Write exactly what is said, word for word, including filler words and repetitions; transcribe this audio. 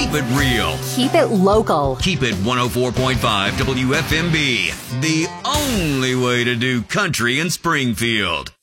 Keep it real. Keep it local. Keep it one oh four point five W F M B. The only way to do country in Springfield.